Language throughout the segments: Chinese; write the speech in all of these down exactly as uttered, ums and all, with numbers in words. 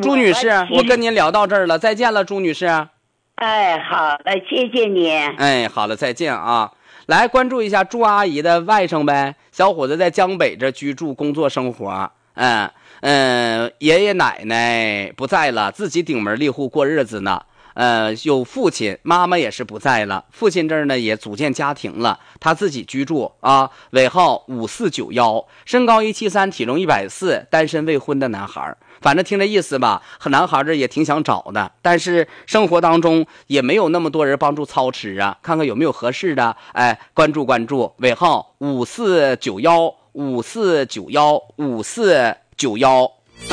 朱女士，我跟您聊到这儿了，再见了，朱女士。 哎，好了，谢谢你。 哎，好了，再见啊。来关注一下朱阿姨的外甥呗，小伙子在江北这居住、工作、生活。嗯嗯，爷爷奶奶不在了，自己顶门立户过日子呢。呃，有父亲，妈妈也是不在了。父亲这儿呢也组建家庭了，他自己居住啊。尾号五四九幺，身高一七三，体重一百四，单身未婚的男孩。反正听这意思吧，和男孩这也挺想找的，但是生活当中也没有那么多人帮助操持啊。看看有没有合适的，哎，关注关注。尾号五四九幺，五四九幺，五四九幺。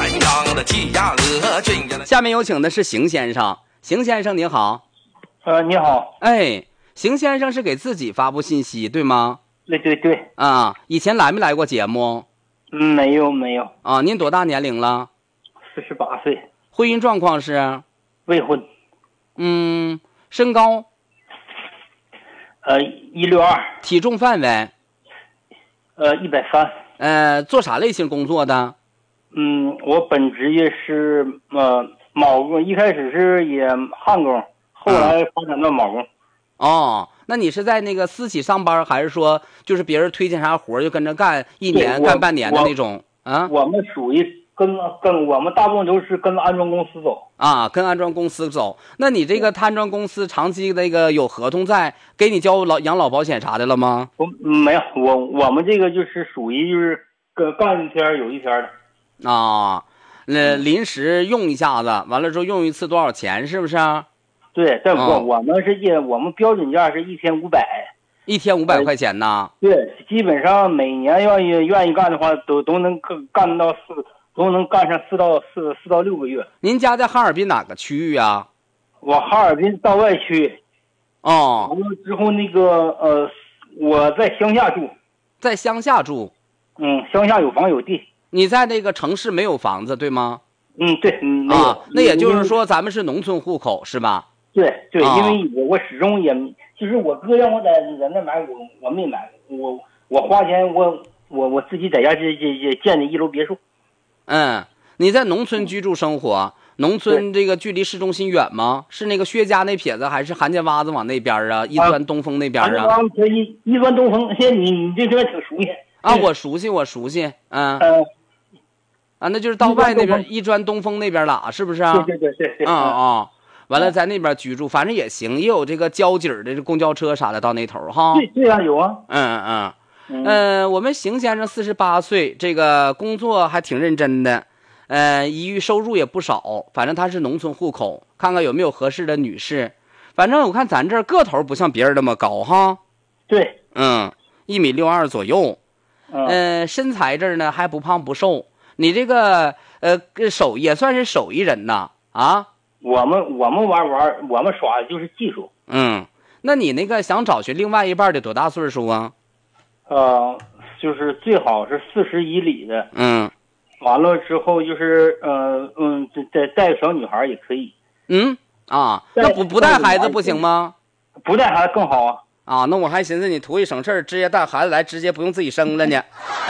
下面有请的是邢先生。邢先生您好。 呃，你好。 哎，邢先生是给自己发布信息对吗？ 对对对。 啊，以前来没来过节目？ 嗯，没有没有。 啊，您多大年龄了？ 四十八岁。 婚姻状况是？ 未婚。 嗯，身高？ 呃，一六二。 体重范围？ 呃，一百三。 呃，做啥类型工作的？ 嗯，我本职业是呃。铆工，一开始是也焊工，后来发展到铆工。 嗯、哦，那你是在那个私企上班，还是说就是别人推荐啥活就跟着干，一年干半年的那种啊？ 我们属于跟跟我们大部分都是跟安装公司走啊，跟安装公司走。那你这个安装公司长期那个有合同在，给你交老养老保险啥的了吗？ 我没有，我我们这个就是属于就是跟干一天有一天的啊。呃，临时用一下子，完了之后用一次多少钱？是不是？ 对，这我、嗯、我们是一我们标准价是一天五百， 一天五百块钱呢。 对，基本上每年愿意愿意干的话，都都能干到四，都能干上四到四四到六个月。 您家在哈尔滨哪个区域啊？ 我哈尔滨道外区。 哦。 完了之后那个呃，我在乡下住。 在乡下住。 嗯，乡下有房有地。 你在那个城市没有房子对吗？ 嗯，对，嗯， 啊，那也就是说咱们是农村户口是吧？ 对对，啊、因为我我始终也，就是我哥让我在在那买，我我没买，我我花钱我我我自己在家这这这建的一楼别墅。 嗯，你在农村居住生活，农村这个距离市中心远吗？是那个薛家那撇子，还是韩家洼子往那边啊？一端东风那边啊？ 啊，一一端东风，现在你你这边挺熟悉啊，我熟悉，我熟悉，嗯。 呃啊，那就是道外那边一砖东风那边了，是不是啊？ 对对对对。 啊啊，完了在那边居住，反正也行，也有这个交警的这公交车啥的到那头哈。 对对啊，有啊。 嗯嗯嗯，呃，我们邢先生四十八岁，这个工作还挺认真的，呃，一月收入也不少，反正他是农村户口，看看有没有合适的女士。反正我看咱这儿个头不像别人那么高哈。 对。 嗯，一米六二左右， 嗯、 呃，身材这儿呢还不胖不瘦。你这个呃手也算是手艺人呐啊！ 我们我们玩玩，我们耍的就是技术。 嗯，那你那个想找寻另外一半得多大岁数啊？ 呃，就是最好是四十以里的。 嗯， 完了之后就是呃嗯，再带个小女孩也可以。 嗯啊，那不不带孩子不行吗？ 不带孩子更好啊。 啊，那我还寻思你图一省事儿，直接带孩子来，直接不用自己生了呢。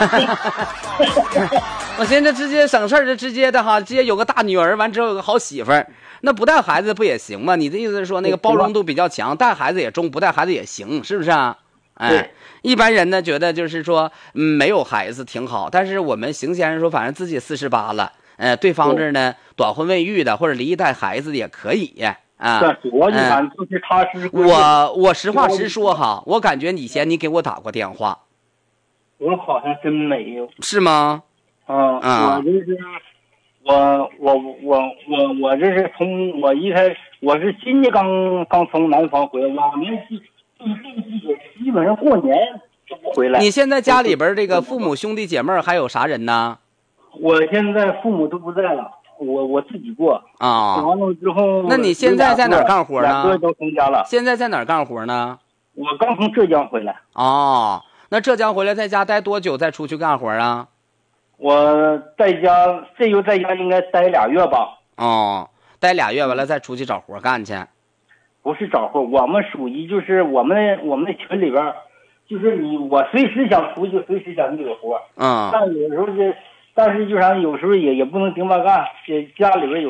我寻思直接省事儿，就直接的哈，直接有个大女儿，完之后有个好媳妇儿，那不带孩子不也行吗？你的意思是说那个包容度比较强，带孩子也中，不带孩子也行，是不是啊？哎，一般人呢觉得就是说，嗯，没有孩子挺好，但是我们邢先生说，反正自己四十八了，呃，对方这儿呢短婚未育的或者离异带孩子也可以。啊， 我你看，就是他是我我实话实说哈，我感觉以前你给我打过电话， 我好像真没有， 是吗？ 嗯啊，我就是我我我我我这是从我一开始我是今年刚刚从南方回来，往年基基本上过年都不回来。 你现在家里边这个父母兄弟姐妹还有啥人呢？ 我现在父母都不在了。我我自己过啊， 完了之后， 那你现在在哪儿干活呢？ 两个都成家了。 现在在哪儿干活呢？ 我刚从浙江回来。 哦，那浙江回来在家待多久再出去干活啊？ 我在家，这就在家应该待俩月吧。 哦，待俩月完了再出去找活干去。 不是找活，我们属于就是我们我们群里边，就是你我随时想出去，随时想去有活。 嗯。 但有时候就。但是就啥，有时候也也不能顶把干，这家里边有